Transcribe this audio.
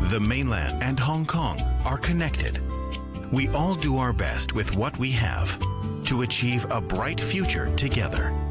The mainland and Hong Kong are connected. We all do our best with what we have to achieve a bright future together.